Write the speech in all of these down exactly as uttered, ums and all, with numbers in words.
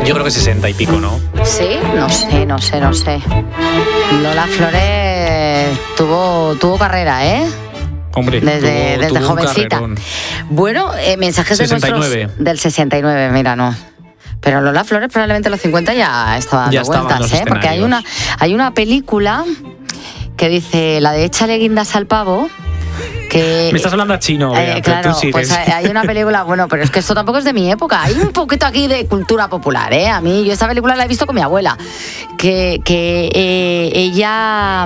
Yo creo que sesenta y pico, ¿no? Sí, no sé, no sé, no sé. Lola Flores tuvo, tuvo carrera, ¿eh? Hombre, desde, tuvo, desde tuvo jovencita. Bueno, eh, mensajes de sesenta y nueve. nuestros del sesenta y nueve, mira, no. Pero Lola Flores probablemente a los cincuenta ya estaba dando ya vueltas, ¿eh? Porque hay una, hay una película que dice la de Échale guindas al pavo. Que, me estás hablando a chino, eh, vea, claro, tú sigues. Pues hay una película, bueno, pero es que esto tampoco es de mi época. Hay un poquito aquí de cultura popular, ¿eh? A mí, yo esa película la he visto con mi abuela. Que, que eh, ella...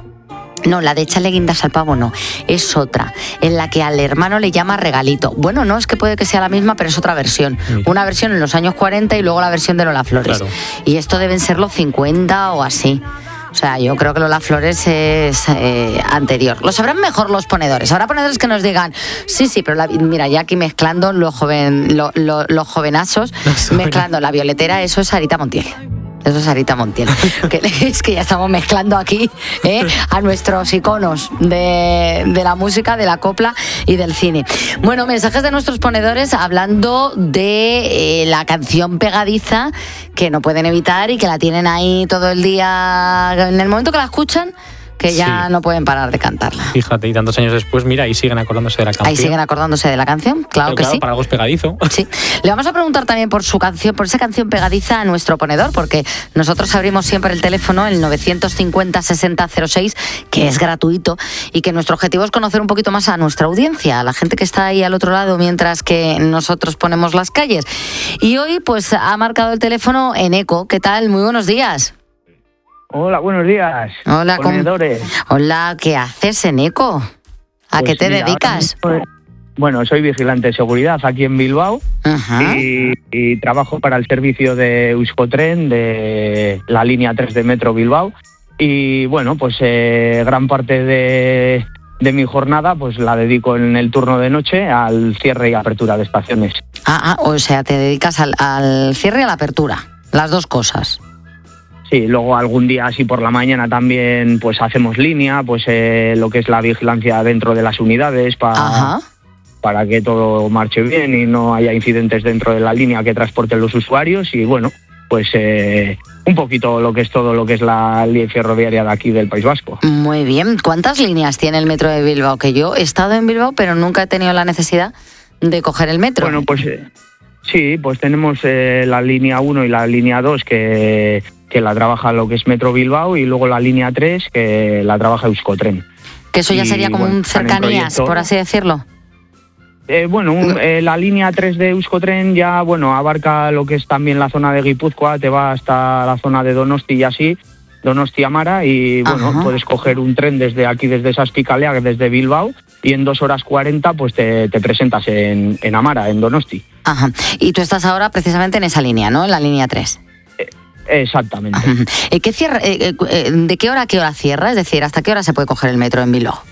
No, la de Échale guindas al pavo no, es otra, en la que al hermano le llama regalito. Bueno, no, es que puede que sea la misma, pero es otra versión. Sí. Una versión en los años cuarenta y luego la versión de Lola Flores. Claro. Y esto deben ser los cincuenta o así. O sea, yo creo que Lola Flores es eh, anterior. Lo sabrán mejor los ponedores. Habrá ponedores que nos digan, sí, sí, pero la, mira, ya aquí mezclando los, joven, lo, lo, los jovenazos, no mezclando la violetera, eso es Sarita Montiel. Eso es Sarita Montiel. que, es que ya estamos mezclando aquí ¿eh? a nuestros iconos de, de la música, de la copla y del cine. Bueno, mensajes de nuestros ponedores hablando de eh, la canción pegadiza que no pueden evitar y que la tienen ahí todo el día. En el momento que la escuchan, que ya sí. no pueden parar de cantarla. Fíjate, y tantos años después, mira, ahí siguen acordándose de la canción. Ahí siguen acordándose de la canción, claro Pero que claro, sí. para algo es pegadizo. Sí. Le vamos a preguntar también por su canción, por esa canción pegadiza a nuestro ponedor, porque nosotros abrimos siempre el teléfono, el novecientos cincuenta sesenta cero seis, que es gratuito, y que nuestro objetivo es conocer un poquito más a nuestra audiencia, a la gente que está ahí al otro lado mientras que nosotros ponemos las calles. Y hoy, pues, ha marcado el teléfono Eneco. ¿Qué tal? Muy buenos días. Hola, buenos días. Hola, ponedores. Hola, ¿qué haces, Eneco? ¿A pues qué te mira, dedicas? Mismo, bueno, soy vigilante de seguridad aquí en Bilbao y, y trabajo para el servicio de Euskotren de la línea tres de Metro Bilbao. Y bueno, pues eh, gran parte de, de mi jornada pues la dedico en el turno de noche al cierre y apertura de estaciones. Ah, ah o sea, te dedicas al, al cierre y a la apertura, las dos cosas. Sí, luego algún día así por la mañana también pues hacemos línea, pues eh, lo que es la vigilancia dentro de las unidades para, para que todo marche bien y no haya incidentes dentro de la línea que transporten los usuarios y bueno, pues eh, un poquito lo que es todo lo que es la línea ferroviaria de aquí del País Vasco. Muy bien, ¿cuántas líneas tiene el metro de Bilbao? Que yo he estado en Bilbao pero nunca he tenido la necesidad de coger el metro. Bueno, pues eh, sí, pues tenemos eh, la línea uno y la línea dos que... que la trabaja lo que es Metro Bilbao y luego la línea tres que la trabaja Euskotren. Que eso ya sería y, como bueno, un cercanías, por así decirlo. Eh, bueno, un, eh, la línea tres de Euskotren ya, bueno, abarca lo que es también la zona de Guipúzcoa, te va hasta la zona de Donosti y así, Donosti Amara, y bueno, Ajá. puedes coger un tren desde aquí, desde Saspicalea, desde Bilbao, y en dos horas cuarenta pues te, te presentas en, en Amara, en Donosti. Ajá. Y tú estás ahora precisamente en esa línea, ¿no? En la línea tres. Exactamente. ¿Y qué cierra, eh, eh, ¿De qué hora a qué hora cierra? Es decir, ¿hasta qué hora se puede coger el metro en Bilbao?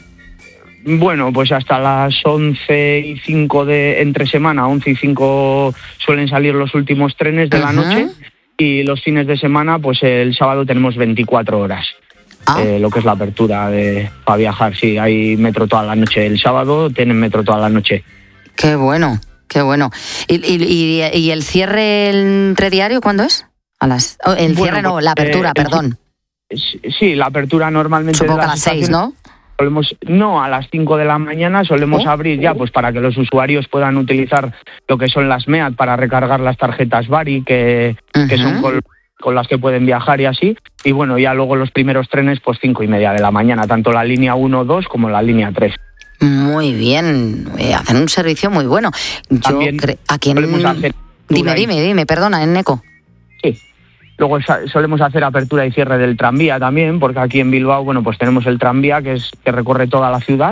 Bueno, pues hasta las once y cinco de entre semana, once y cinco suelen salir los últimos trenes de uh-huh. la noche y los fines de semana, pues el sábado tenemos veinticuatro horas. Ah. Eh, lo que es la apertura de, para viajar, sí, hay metro toda la noche. El sábado tienen metro toda la noche. Qué bueno, qué bueno. ¿Y, y, y, y el cierre entre diario cuándo es? A las, oh, el bueno, cierre no, la apertura, eh, perdón. El, sí, la apertura normalmente... Supongo que a las seis, ¿no? Solemos, no, a las cinco de la mañana solemos ¿Oh? abrir ya pues para que los usuarios puedan utilizar lo que son las MEAT para recargar las tarjetas Bari, que, uh-huh. que son con, con las que pueden viajar y así. Y bueno, ya luego los primeros trenes pues cinco y media de la mañana, tanto la línea uno, dos como la línea tres. Muy bien, eh, hacen un servicio muy bueno. Yo También cre- aquí en... hacer Dime, dime, dime, perdona, en Eneco. Sí. Luego solemos hacer apertura y cierre del tranvía también, porque aquí en Bilbao, bueno, pues tenemos el tranvía que es que recorre toda la ciudad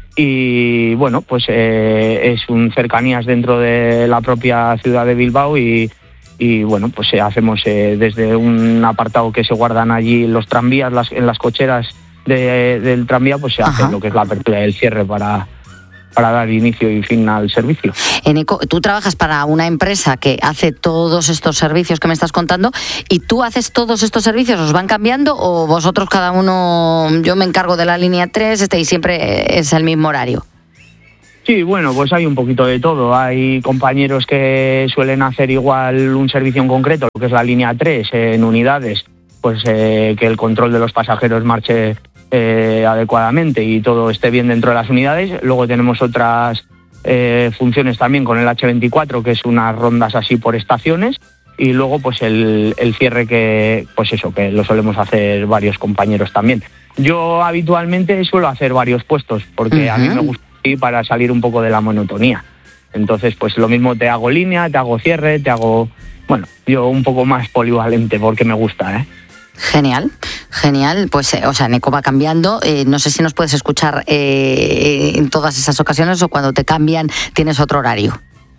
y, bueno, pues eh, es un cercanías dentro de la propia ciudad de Bilbao y, y bueno, pues eh, hacemos eh, desde un apartado que se guardan allí los tranvías, las, en las cocheras de, del tranvía, pues se hace Ajá. lo que es la apertura y el cierre para... para dar inicio y fin al servicio. Eneco, tú trabajas para una empresa que hace todos estos servicios que me estás contando y tú haces todos estos servicios, ¿os van cambiando o vosotros cada uno, yo me encargo de la línea tres este, y siempre es el mismo horario? Sí, bueno, pues hay un poquito de todo. Hay compañeros que suelen hacer igual un servicio en concreto, lo que es la línea tres, en unidades, pues eh, que el control de los pasajeros marche eh, adecuadamente y todo esté bien dentro de las unidades. Luego tenemos otras eh, funciones también con el hache veinticuatro, que es unas rondas así por estaciones. Y luego pues el, el cierre que, pues eso, que lo solemos hacer varios compañeros también. Yo habitualmente suelo hacer varios puestos, porque uh-huh. a mí me gusta para salir un poco de la monotonía. Entonces, pues lo mismo te hago línea, te hago cierre, te hago... Bueno, yo un poco más polivalente porque me gusta, ¿eh? Genial, genial. Pues, eh, o sea, Eneco va cambiando. Eh, no sé si nos puedes escuchar eh, en todas esas ocasiones o cuando te cambian tienes otro horario.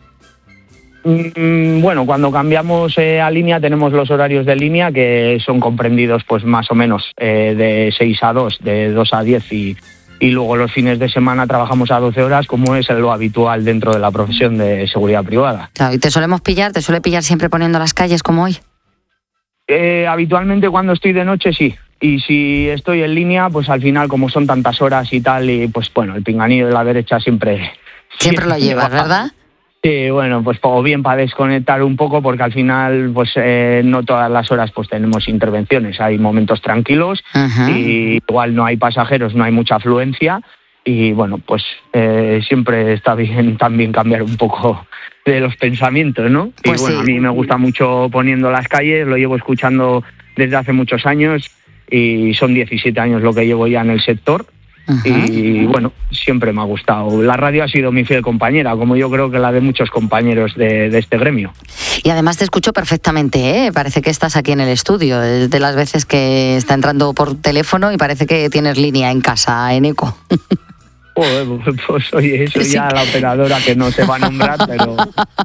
Mm, bueno, cuando cambiamos eh, a línea tenemos los horarios de línea que son comprendidos pues más o menos eh, de seis a dos, de dos a diez y... Y luego los fines de semana trabajamos a doce horas, como es lo habitual dentro de la profesión de seguridad privada. Claro, ¿y te solemos pillar? ¿Te suele pillar siempre poniendo las calles como hoy? Eh, habitualmente cuando estoy de noche sí. Y si estoy en línea, pues al final como son tantas horas y tal, y pues bueno, el pinganillo de la derecha siempre... Siempre, siempre lo llevas, ¿verdad? Sí, bueno, pues o bien para desconectar un poco, porque al final pues eh, no todas las horas pues tenemos intervenciones, hay momentos tranquilos uh-huh. y igual no hay pasajeros, no hay mucha afluencia y bueno, pues eh, siempre está bien también cambiar un poco de los pensamientos, ¿no? Pues y bueno, sí. A mí me gusta mucho poniendo las calles, lo llevo escuchando desde hace muchos años y son diecisiete años lo que llevo ya en el sector. Uh-huh. Y bueno, siempre me ha gustado. La radio ha sido mi fiel compañera, como yo creo que la de muchos compañeros de, de este gremio. Y además te escucho perfectamente, ¿eh? Parece que estás aquí en el estudio. Es de las veces que está entrando por teléfono y parece que tienes línea en casa, Eneco. Joder, pues oye, eso sí. Ya la operadora que no se va a nombrar, pero...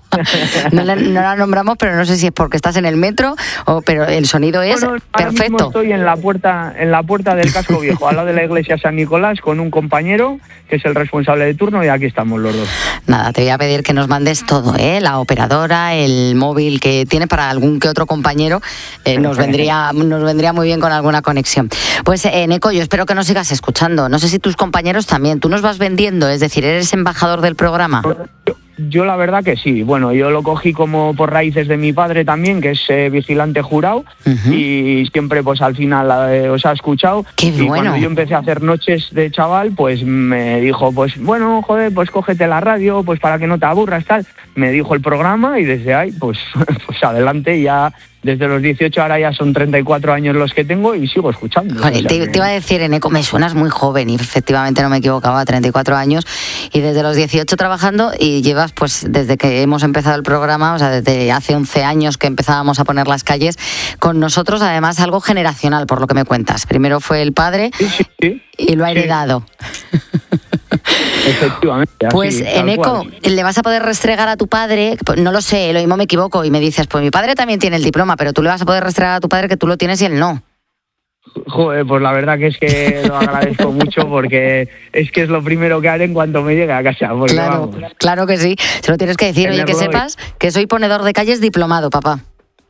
no, la, no la nombramos, pero no sé si es porque estás en el metro, o pero el sonido es bueno, perfecto. Ahora mismo estoy en la puerta, en la puerta del casco viejo, al lado de la iglesia San Nicolás, con un compañero que es el responsable de turno y aquí estamos los dos. Nada, te voy a pedir que nos mandes todo, ¿eh? La operadora, el móvil que tiene para algún que otro compañero, eh, nos vendría, nos vendría muy bien con alguna conexión. Pues eh, Eneco, yo espero que nos sigas escuchando. No sé si tus compañeros también. ¿Tú nos vas vendiendo? Es decir, ¿eres embajador del programa? Yo, yo la verdad que sí. Bueno, yo lo cogí como por raíces de mi padre también, que es eh, vigilante jurado, uh-huh. y siempre pues al final eh, os ha escuchado. Qué y bueno. Cuando yo empecé a hacer noches de chaval, pues me dijo, pues bueno, joder, pues cógete la radio, pues para que no te aburras, tal. Me dijo el programa y desde ahí, pues, pues adelante, ya desde los dieciocho, ahora ya son treinta y cuatro años los que tengo y sigo escuchando. Joder, o sea, te, que... te iba a decir, Eneco, me suenas muy joven y efectivamente no me equivocaba, treinta y cuatro años y desde los dieciocho trabajando y llevas pues desde que hemos empezado el programa, o sea, desde hace once años que empezábamos a poner las calles con nosotros, además algo generacional por lo que me cuentas. Primero fue el padre sí, sí, sí. y lo ha heredado. Sí. Efectivamente. Así, pues Eneco, le vas a poder restregar a tu padre, no lo sé, lo mismo me equivoco y me dices, pues mi padre también tiene el diploma, pero tú le vas a poder restregar a tu padre que tú lo tienes y él no. Joder, pues la verdad que es que lo agradezco mucho porque es que es lo primero que haré en cuanto me llegue a casa. Claro, vamos. Claro que sí, se lo tienes que decir, oye, que sepas que soy ponedor de calles diplomado, papá.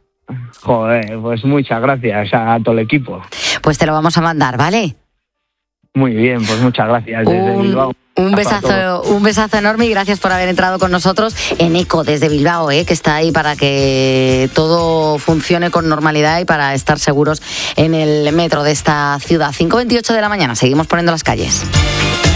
Joder, pues muchas gracias a todo el equipo. Pues te lo vamos a mandar, ¿vale? Muy bien, pues muchas gracias. Desde un, Bilbao. Un besazo, un besazo enorme y gracias por haber entrado con nosotros. Eneco desde Bilbao, ¿eh? Que está ahí para que todo funcione con normalidad y para estar seguros en el metro de esta ciudad. cinco veintiocho de la mañana, seguimos poniendo las calles.